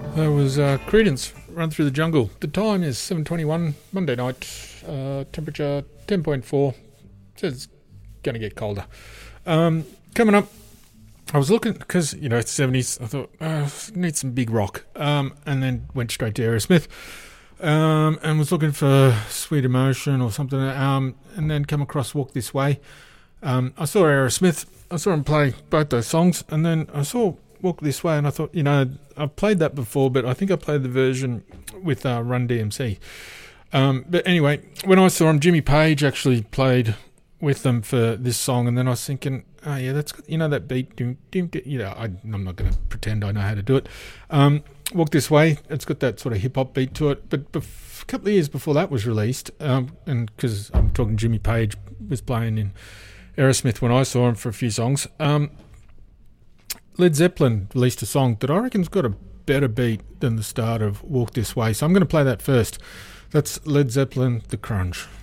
That was Creedence, Run Through the Jungle. The time is 7:21, Monday night, temperature 10.4, says it's going to get colder. Coming up, I was looking, because, it's the 70s, I thought, need some big rock, and then went straight to Aerosmith, and was looking for Sweet Emotion or something, and then come across Walk This Way. I saw Aerosmith, I saw him play both those songs, and then I saw Walk This Way, and I thought, I've played that before, but I think I played the version with Run DMC. But anyway, when I saw him, Jimmy Page actually played with them for this song, and then I was thinking, oh yeah, that's that beat. I'm not going to pretend I know how to do it. Walk This Way, it's got that sort of hip hop beat to it. But a couple of years before that was released, and because I'm talking, Jimmy Page was playing in Aerosmith when I saw him for a few songs. Led Zeppelin released a song that I reckon's got a better beat than the start of Walk This Way. So I'm going to play that first. That's Led Zeppelin, The Crunch.